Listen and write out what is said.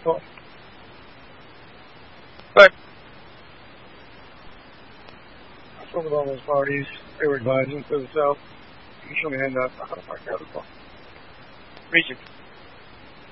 错。But some of those parties, they were advising to the south, you should end up, I don't know if I got it. Regent.